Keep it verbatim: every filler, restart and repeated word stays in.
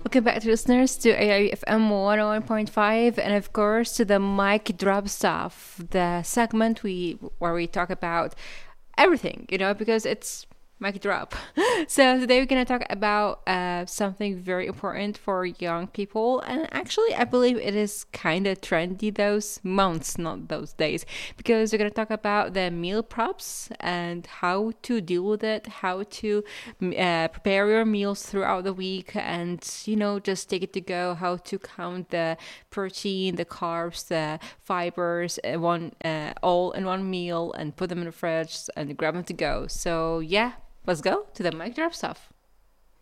Welcome back to listeners to A I F M one oh one point five and of course to the Mic Drop Stuff, the segment we where we talk about everything, you know, because it's mic drop. So today we're going to talk about uh, something very important for young people, and actually I believe it is kind of trendy those months, not those days, because we're going to talk about the meal props and how to deal with it, how to uh, prepare your meals throughout the week, and you know, just take it to go, how to count the protein, the carbs, the fibers, uh, one uh, all in one meal, and put them in the fridge and grab them to go. So yeah, let's go to the mic drop stuff.